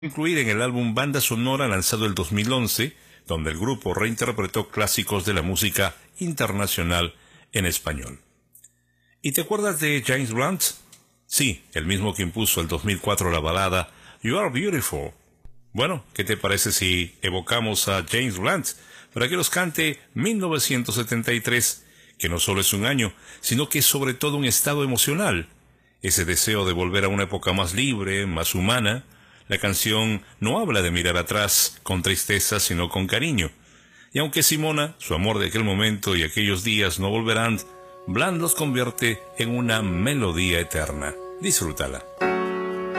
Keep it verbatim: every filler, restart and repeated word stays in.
incluir en el álbum Banda Sonora lanzado el dos mil once, donde el grupo reinterpretó clásicos de la música internacional en español. ¿Y te acuerdas de James Blunt? Sí, el mismo que impuso el dos mil cuatro la balada You Are Beautiful. Bueno, ¿qué te parece si evocamos a James Blunt para que nos cante mil novecientos setenta y tres, que no solo es un año, sino que es sobre todo un estado emocional? Ese deseo de volver a una época más libre, más humana. La canción no habla de mirar atrás con tristeza, sino con cariño. Y aunque Simona, su amor de aquel momento y aquellos días no volverán, Blunt los convierte en una melodía eterna. Disfrútala.